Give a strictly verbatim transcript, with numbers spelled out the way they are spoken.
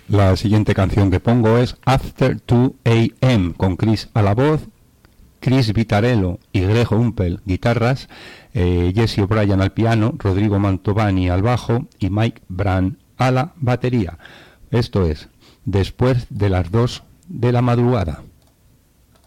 La siguiente canción que pongo es After two a m con Chris a la voz, Chris Vitarello y Greg Humpel guitarras, eh, Jesse O'Brien al piano, Rodrigo Mantovani al bajo y Mike Brand a la batería. Esto es Después de las dos de la madrugada.